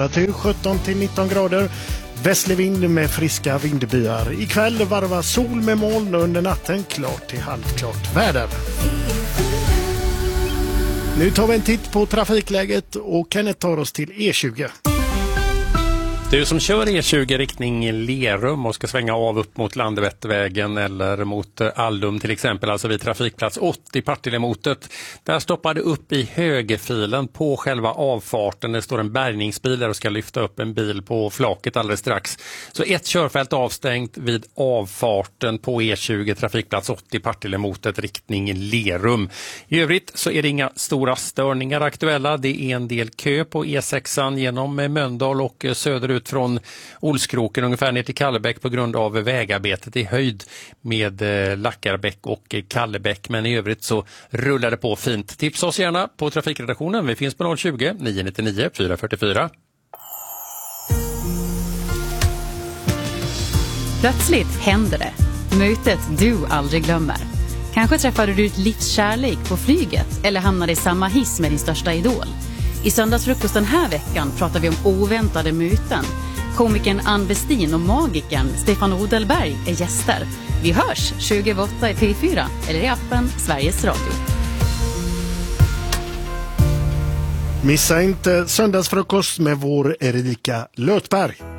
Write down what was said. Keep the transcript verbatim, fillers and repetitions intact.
Temperatur sjutton till nitton grader. Västlig vind med friska vindbyar. Ikväll varva sol med moln och under natten klart till halvklart väder. Nu tar vi en titt på trafikläget och Kenneth tar oss till E tjugo. Du som kör E tjugo riktning Lerum och ska svänga av upp mot Landvettvägen eller mot Allum till exempel, alltså vid trafikplats åttio Partillemotet. Där stoppar det upp i högerfilen på själva avfarten. Det står en bärgningsbil där och ska lyfta upp en bil på flaket alldeles strax. Så ett körfält avstängt vid avfarten på E tjugo trafikplats åttio Partillemotet riktning Lerum. I övrigt så är det inga stora störningar aktuella. Det är en del kö på E sexan genom Mölndal och söderut från Olskroken ungefär ner till Kallebäck på grund av vägarbetet i höjd med eh, Lackarbäck och eh, Kallebäck. Men i övrigt så rullar det på fint. Tipsa oss gärna på trafikredaktionen. Vi finns på noll tjugo, nio nio nio, fyra fyra fyra. Plötsligt händer det. Mötet du aldrig glömmer. Kanske träffade du ditt livs kärlek på flyget eller hamnade i samma hiss med din största idol. I söndagsfrukost den här veckan pratar vi om oväntade möten. Komikern Ann Westin och magikern Stefan Odelberg är gäster. Vi hörs tjugo över åtta i P fyra eller i appen Sveriges Radio. Missa inte söndagsfrukost med vår Erika Lötberg.